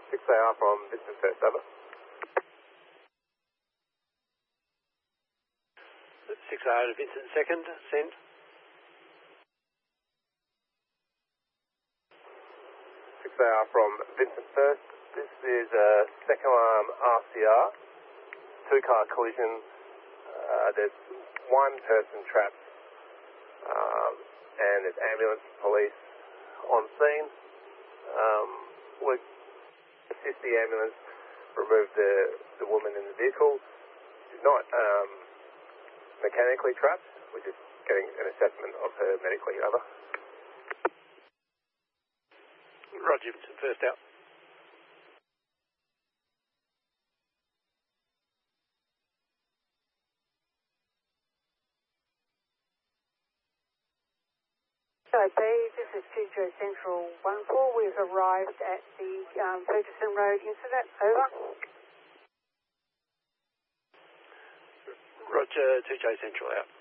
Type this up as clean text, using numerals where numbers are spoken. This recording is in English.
6AR from Vincent First, over. 6AR to Vincent Second, send. 6AR from Vincent First. This is a second alarm RCR, two-car collision. There's one person trapped, and there's ambulance, police on scene. We'll assist the ambulance, remove the woman in the vehicle. She's not mechanically trapped. We're just getting an assessment of her medically, over. Roger, Vincent First out. B, this is 2 Joe Central 14. We've arrived at the Ferguson Road incident. Over. Roger, 2 Joe Central out.